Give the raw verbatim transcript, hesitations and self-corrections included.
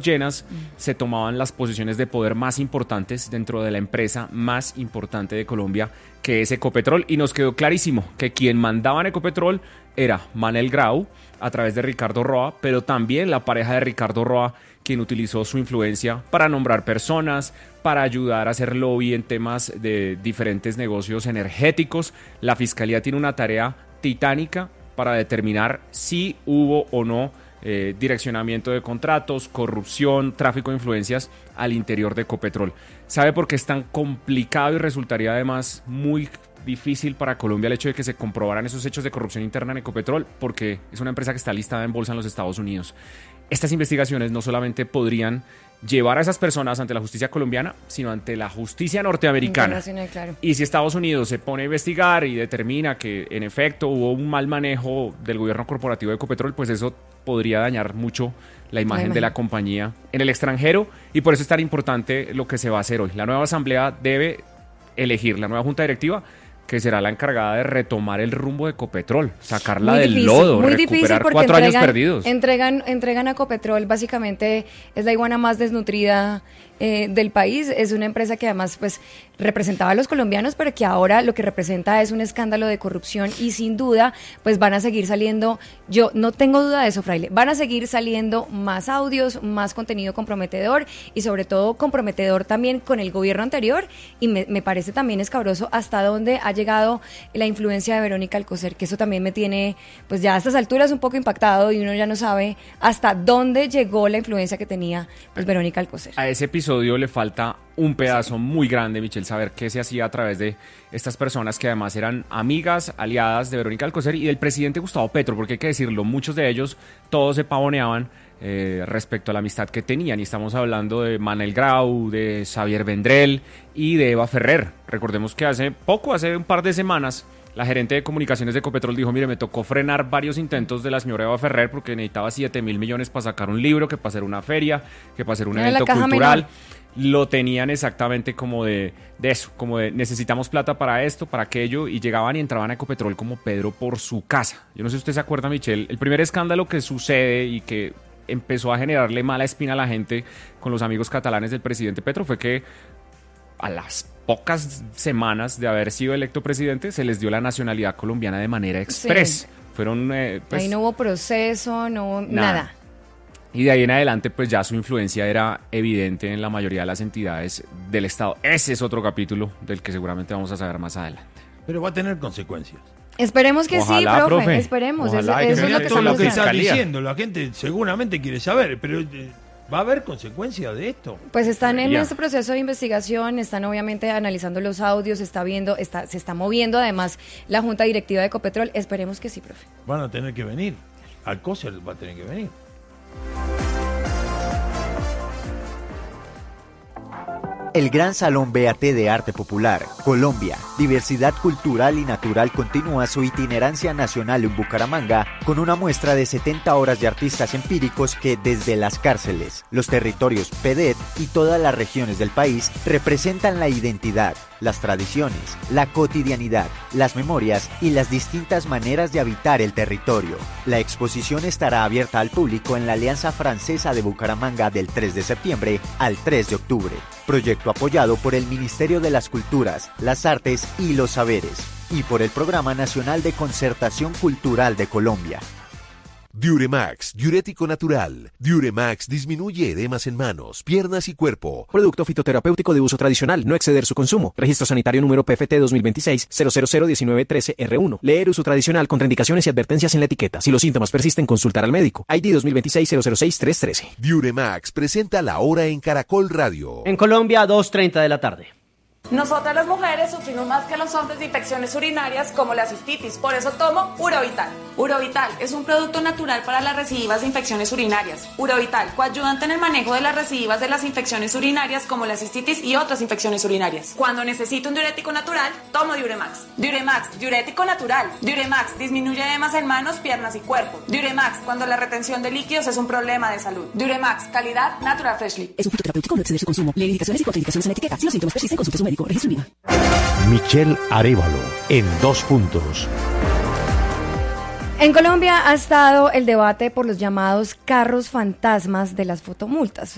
llenas, mm. se tomaban las posiciones de poder más importantes dentro de la empresa más importante de Colombia, que es Ecopetrol, y nos quedó clarísimo que quien mandaba en Ecopetrol era Manel Grau, a través de Ricardo Roa, pero también la pareja de Ricardo Roa, quien utilizó su influencia para nombrar personas, para ayudar a hacer lobby en temas de diferentes negocios energéticos. La Fiscalía tiene una tarea titánica para determinar si hubo o no eh, direccionamiento de contratos, corrupción, tráfico de influencias al interior de Ecopetrol. ¿Sabe por qué es tan complicado y resultaría además muy difícil para Colombia el hecho de que se comprobaran esos hechos de corrupción interna en Ecopetrol? Porque es una empresa que está listada en bolsa en los Estados Unidos. Estas investigaciones no solamente podrían llevar a esas personas ante la justicia colombiana, sino ante la justicia norteamericana. Claro. Y si Estados Unidos se pone a investigar y determina que en efecto hubo un mal manejo del gobierno corporativo de Ecopetrol, pues eso podría dañar mucho la imagen, la imagen de la compañía en el extranjero, y por eso es tan importante lo que se va a hacer hoy. La nueva asamblea debe elegir la nueva junta directiva, que será la encargada de retomar el rumbo de Ecopetrol, sacarla muy del difícil, lodo, muy recuperar cuatro entregan, años perdidos. Entregan, entregan a Ecopetrol, básicamente es la iguana más desnutrida eh, del país. Es una empresa que además pues representaba a los colombianos, pero que ahora lo que representa es un escándalo de corrupción, y sin duda pues van a seguir saliendo, yo no tengo duda de eso, Fraile, van a seguir saliendo más audios, más contenido comprometedor, y sobre todo comprometedor también con el gobierno anterior, y me, me parece también escabroso hasta dónde ha llegado la influencia de Verónica Alcocer, que eso también me tiene pues ya a estas alturas un poco impactado, y uno ya no sabe hasta dónde llegó la influencia que tenía pues Verónica Alcocer. A ese episodio le falta un pedazo sí. muy grande, Michelle, saber qué se hacía a través de estas personas que además eran amigas, aliadas de Verónica Alcocer y del presidente Gustavo Petro, porque hay que decirlo, muchos de ellos todos se pavoneaban eh, respecto a la amistad que tenían, y estamos hablando de Manel Grau, de Xavier Vendrell y de Eva Ferrer. Recordemos que hace poco, hace un par de semanas, la gerente de comunicaciones de Ecopetrol dijo, mire, me tocó frenar varios intentos de la señora Eva Ferrer porque necesitaba siete mil millones para sacar un libro, que para hacer una feria, que para hacer un Era evento cultural. Menor. Lo tenían exactamente como de, de eso, como de necesitamos plata para esto, para aquello, y llegaban y entraban a Ecopetrol como Pedro por su casa. Yo no sé si usted se acuerda, Michelle, el primer escándalo que sucede y que empezó a generarle mala espina a la gente con los amigos catalanes del presidente Petro fue que a las pocas semanas de haber sido electo presidente se les dio la nacionalidad colombiana de manera express. Sí. Fueron, eh, pues, ahí no hubo proceso, no hubo nada. nada. Y de ahí en adelante pues ya su influencia era evidente en la mayoría de las entidades del Estado. Ese es otro capítulo del que seguramente vamos a saber más adelante. Pero va a tener consecuencias. Esperemos que Ojalá, sí, profe, profe. esperemos. Ojalá, eso, eso es lo que todo lo que estás Fiscalía. diciendo, la gente seguramente quiere saber, pero eh, ¿va a haber consecuencias de esto? Pues están Debería. en este proceso de investigación, están obviamente analizando los audios, está viendo, está, se está moviendo además la junta directiva de Ecopetrol. Esperemos que sí, profe. Van a tener que venir. Alcocer va a tener que venir. El Gran Salón B A T de Arte Popular, Colombia, Diversidad Cultural y Natural continúa su itinerancia nacional en Bucaramanga con una muestra de setenta horas de artistas empíricos que desde las cárceles, los territorios P D E T y todas las regiones del país representan la identidad, las tradiciones, la cotidianidad, las memorias y las distintas maneras de habitar el territorio. La exposición estará abierta al público en la Alianza Francesa de Bucaramanga del tres de septiembre al tres de octubre. Proyecto apoyado por el Ministerio de las Culturas, las Artes y los Saberes y por el Programa Nacional de Concertación Cultural de Colombia. Diuremax, diurético natural. Diuremax disminuye edemas en manos, piernas y cuerpo. Producto fitoterapéutico de uso tradicional, no exceder su consumo. Registro sanitario número P F T dos mil veintiséis cero cero cero diecinueve trece R uno. Leer uso tradicional, contraindicaciones y advertencias en la etiqueta. Si los síntomas persisten, consultar al médico. I D dos mil veintiséis cero cero seis tres trece. Diuremax presenta la hora en Caracol Radio. En Colombia, dos treinta de la tarde. Nosotras las mujeres sufrimos más que los hombres de infecciones urinarias como la cistitis, por eso tomo Urovital. Urovital es un producto natural para las recidivas de infecciones urinarias. Urovital, coayudante en el manejo de las recidivas de las infecciones urinarias como la cistitis y otras infecciones urinarias. Cuando necesito un diurético natural, tomo Diuremax. Diuremax, diurético natural. Diuremax disminuye edemas en manos, piernas y cuerpo. Diuremax, cuando la retención de líquidos es un problema de salud. Diuremax, calidad Natural Freshly. Es un fitoterapéutico, no exceder su consumo. Lee indicaciones y contraindicaciones en la etiqueta. Si los síntomas persisten, consulte a su médico. Registro INVIMA. Michelle Arévalo, en Dos Puntos. En Colombia ha estado el debate por los llamados carros fantasmas de las fotomultas.